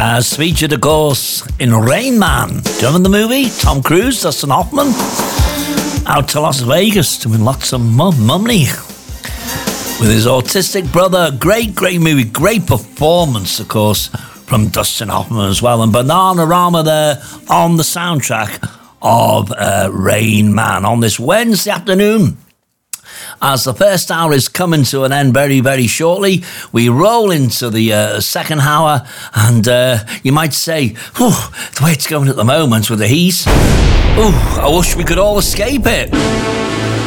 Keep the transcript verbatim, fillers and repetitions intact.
As featured, of course, in Rain Man. Do you remember the movie? Tom Cruise, Dustin Hoffman, out to Las Vegas doing lots of mum money with his autistic brother. Great, great movie. Great performance, of course, from Dustin Hoffman as well. And Bananarama there on the soundtrack of uh, Rain Man on this Wednesday afternoon. As the first hour is coming to an end very, very shortly, we roll into the uh, second hour, and uh, you might say, the way it's going at the moment with the heat, ooh, I wish we could all escape it.